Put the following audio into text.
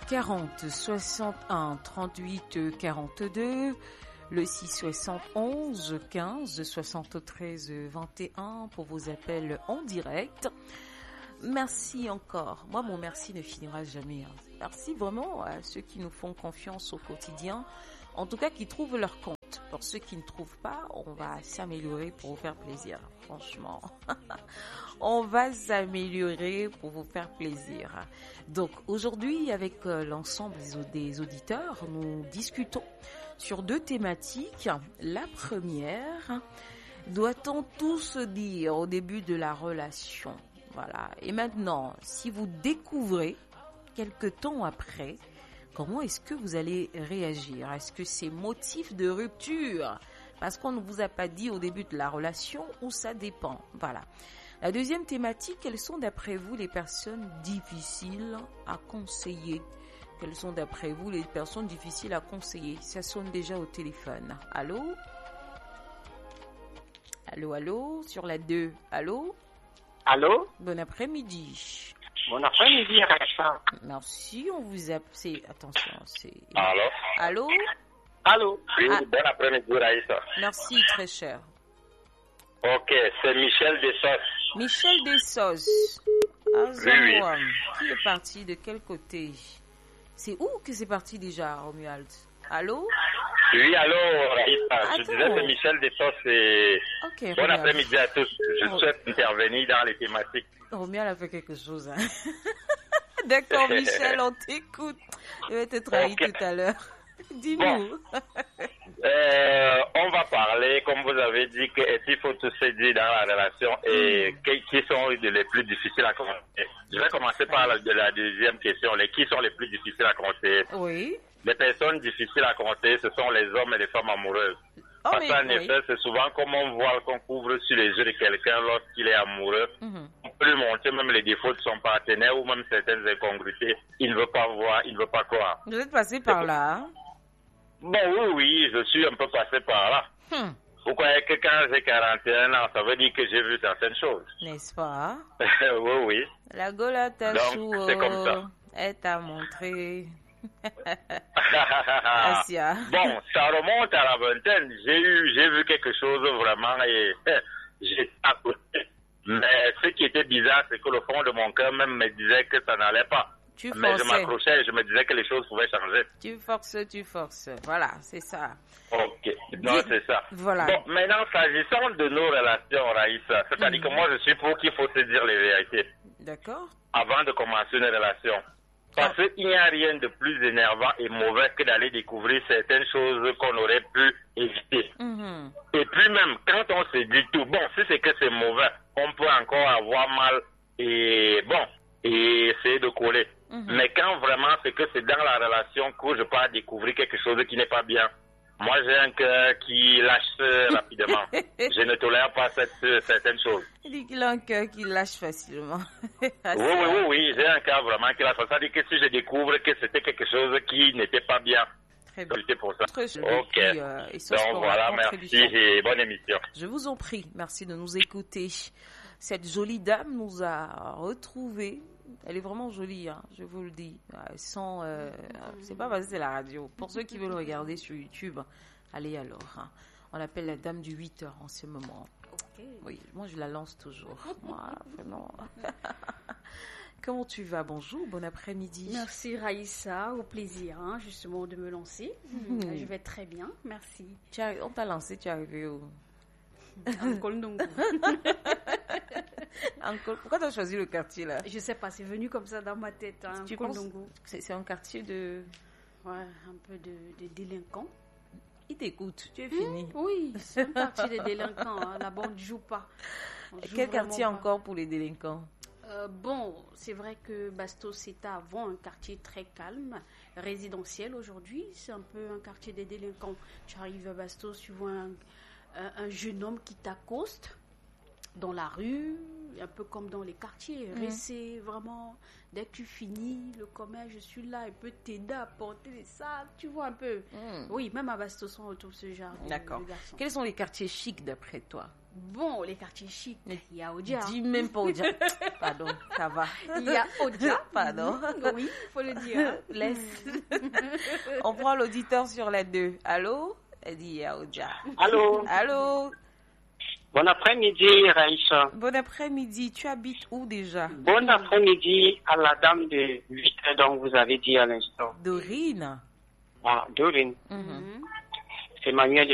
40 61 38 42, le 6 71 15 73 21 pour vos appels en direct. Merci encore. Moi, mon merci ne finira jamais. Merci vraiment à ceux qui nous font confiance au quotidien, en tout cas qui trouvent leur compte. Pour ceux qui ne trouvent pas, on va s'améliorer pour vous faire plaisir. Franchement, on va s'améliorer pour vous faire plaisir. Donc aujourd'hui, avec l'ensemble des auditeurs, nous discutons sur deux thématiques. La première, doit-on tout se dire au début de la relation? Voilà. Et maintenant, si vous découvrez quelque temps après, comment est-ce que vous allez réagir? Est-ce que c'est motif de rupture parce qu'on ne vous a pas dit au début de la relation, ou ça dépend? Voilà. La deuxième thématique, quelles sont d'après vous les personnes difficiles à conseiller? Quelles sont d'après vous les personnes difficiles à conseiller? Ça sonne déjà au téléphone. Allô? Allô, allô? Sur la 2. Allô? Allô? Bon après-midi. Bon après-midi, Raissa. Merci, on vous a... Attention, c'est... Allô? Allô? Allô? Oui, bon après-midi, Raïssa. Merci, très cher. Ok, c'est Michel Dessos. Michel Dessos. Oui. Qui est parti de quel côté? C'est où que c'est parti déjà, Romuald? Allô? Oui, allô, Raïssa. Je Attends. disais c'est Michel Dessos et Ok, bon Romuald. après-midi à tous. Je souhaite intervenir dans les thématiques. Romuald a fait quelque chose. Hein. D'accord, Michel, on t'écoute. Je vais te trahir tout à l'heure. Dis-nous. On va parler, comme vous avez dit, qu'il faut tout se dire dans la relation et qui sont les plus difficiles à conseiller. Je vais commencer par la deuxième question. Qui sont les plus difficiles à conseiller? Oui. Les personnes difficiles à conseiller, ce sont les hommes et les femmes amoureuses. Oh, Parce qu'en effet, c'est souvent comme on voit qu'on couvre sur les yeux de quelqu'un lorsqu'il est amoureux. On peut lui montrer même les défauts de son partenaire ou même certaines incongruités. Il ne veut pas voir, il ne veut pas croire. Vous êtes passé par là. Hein? Bon, oui, je suis un peu passé par là. Vous croyez que quand j'ai 41 ans, ça veut dire que j'ai vu certaines choses? N'est-ce pas? Oui. La Gola Tassou, Donc, c'est comme ça. elle t'a montré. Bon, ça remonte à la vingtaine. J'ai vu quelque chose vraiment et j'ai accroché. Mais ce qui était bizarre, c'est que le fond de mon cœur même me disait que ça n'allait pas. Mais je m'accrochais et je me disais que les choses pouvaient changer. Tu forces. Voilà, c'est ça. Ok, non, c'est ça. Voilà. Bon, maintenant, s'agissant de nos relations, Raïssa, c'est-à-dire que moi, je suis pour qu'il faut se dire les vérités. D'accord. Avant de commencer une relation. Parce qu'il n'y a rien de plus énervant et mauvais que d'aller découvrir certaines choses qu'on aurait pu éviter. Et puis même, quand on se dit tout, bon, si c'est que c'est mauvais, on peut encore avoir mal et bon, et essayer de coller. Mais quand vraiment c'est que c'est dans la relation que je peux découvrir quelque chose qui n'est pas bien, moi j'ai un cœur qui lâche rapidement. Je ne tolère pas certaines choses. Il dit qu'il a un cœur qui lâche facilement. Oui, j'ai un cœur vraiment qui lâche. Ça dit que si je découvre que c'était quelque chose qui n'était pas bien, très bien. c'est pour ça. Ok. Donc voilà, merci et bonne émission. Je vous en prie, merci de nous écouter. Cette jolie dame nous a retrouvés. Elle est vraiment jolie, hein, je vous le dis. Sans, c'est pas parce que c'est la radio. Pour ceux qui veulent regarder sur YouTube, allez alors. Hein. On l'appelle la dame du 8h en ce moment. Okay. Oui, moi je la lance toujours. Moi, vraiment. Comment tu vas? Bonjour, bon après-midi. Merci Raïssa, au plaisir hein, justement de me lancer. Je vais très bien, merci. On t'a lancé, tu es arrivé où? En Kolndongo. Pourquoi tu as choisi le quartier là? Je sais pas, c'est venu comme ça dans ma tête. Hein, tu Kolndongo. C'est un quartier de... Ouais, un peu de délinquants. Ils t'écoutent, tu es fini. Oui, c'est un quartier de délinquants. Hein. Là-bas, on ne joue pas. Quel quartier encore pour les délinquants? Bon, c'est vrai que Bastos c'était avant un quartier très calme, résidentiel. Aujourd'hui, c'est un peu un quartier des délinquants. Tu arrives à Bastos, tu vois un jeune homme qui t'accoste dans la rue, un peu comme dans les quartiers. Rester vraiment, dès que tu finis le commerce, je suis là, il peut t'aider à porter les sacs, tu vois un peu. Oui, même à Bastos, on retrouve ce genre de garçons. Quels sont les quartiers chics d'après toi? Bon, les quartiers chics, il y a Odia. Dis même pas Odia. Pardon, ça va. Il y a Odia. Pardon. Oui, il faut le dire. Laisse. On prend l'auditeur sur les deux. Allô? Elle dit il y a Odia. Allô? Allô? Bon après-midi, Raïcha. Bon après-midi. Tu habites où déjà? Bon après-midi à la dame de 8 heures dont vous avez dit à l'instant. Dorine. Ah, Dorine. C'est Manuel